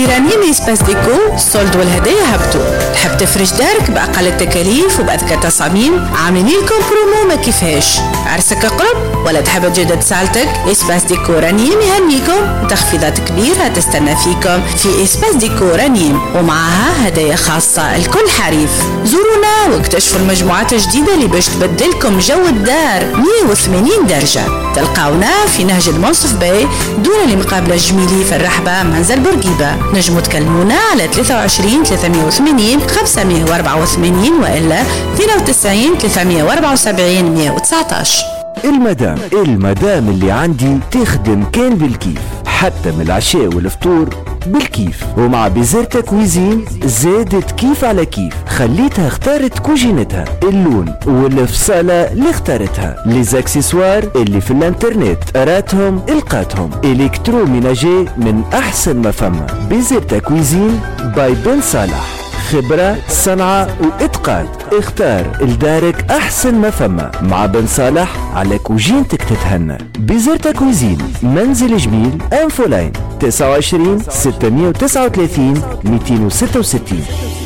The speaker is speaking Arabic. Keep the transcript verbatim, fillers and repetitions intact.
في رنيم إسباس ديكو الصولد والهدايا هبطوا. تحب تفرش دارك بأقل التكاليف وبأذكى تصاميم؟ عاملين لكم برومو ما كيفاش. عرسك قرب ولا تحب تجدد سالتك؟ إسباس ديكو رنيم يهنيكم وتخفيضات كبيرة تستنى فيكم في إسباس ديكو رنيم، ومعها هدايا خاصة لكل حريف. زورونا واكتشفوا المجموعات الجديدة اللي باش تبدلكم جو الدار مية وثمانين درجة. تلقاونا في نهج المنصف باي دور اللي مقابلة الجميلي في الرحبة منزل بورقيبة. نجموا تكلمونا على ثلاثة وعشرين ثلاثمية وثمانين خمسمية وأربعة وثمانين وإلا اثنين وتسعين ثلاثمية وأربعة وسبعين مية وتسعطاش. المدام المدام اللي عندي تخدم كان بالكيف، حتى من العشاء والفطور بالكيف. ومع بيزيرتا كويزين زادت كيف على كيف، خليتها اختارت كوجينتها، اللون والفصالة اللي اختارتها، ليزاكسسوار اللي في الانترنت قراتهم القاتهم، الكترو ميناجي من احسن ما فما. بيزيرتا كويزين باي بن صالح، خبرة صنعة واتقان. اختار لدارك احسن ما فما مع بن صالح على كوجينتك تتهنى. بيزيرتا كويزين منزل جميل انفولاين تسعة وعشرين ستمية وتسعة وثلاثين مئتين وستة وستين.